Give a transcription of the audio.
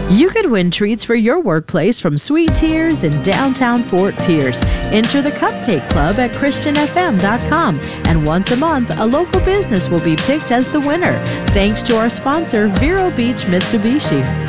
You could win treats for your workplace from Sweet Tears in downtown Fort Pierce. Enter the Cupcake Club at ChristianFM.com, and once a month, a local business will be picked as the winner. Thanks to our sponsor, Vero Beach Mitsubishi.